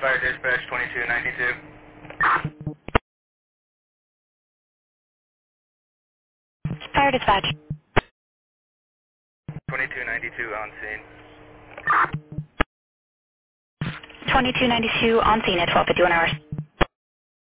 Fire dispatch 2292. 2292 on scene. 2292 on scene at 12:51 hours.